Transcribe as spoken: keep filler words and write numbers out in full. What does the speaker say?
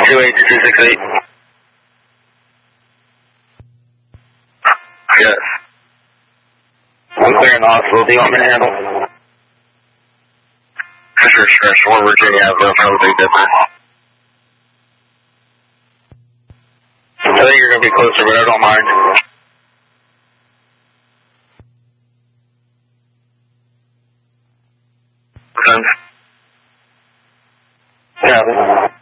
two eight two six eight. Yes. I'm clearing the hospital. Do you want me to handle? Fisher Stretch, one Virginia Avenue, probably different. I think you're going to be closer, but I don't mind. Okay. Yeah.